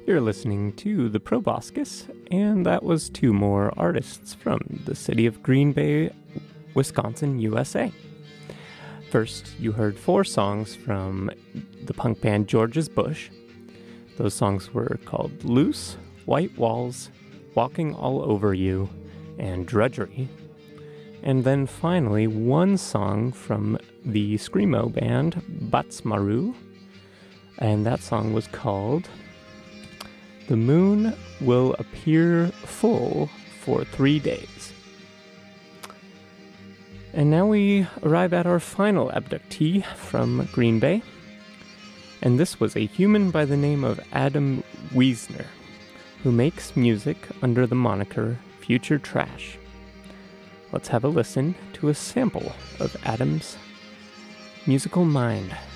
You're listening to The Proboscis, and that was two more artists from the city of Green Bay, Wisconsin, USA. First, you heard 4 songs from the punk band George's Bush. Those songs were called Loose, White Walls, Walking All Over You, and Drudgery. And then finally, one song from the Screamo band Batsmaru, and that song was called The Moon Will Appear Full for 3 Days. And now we arrive at our final abductee from Green Bay, and this was a human by the name of Adam Wiesner, who makes music under the moniker Future Trash. Let's have a listen to a sample of Adam's musical mind.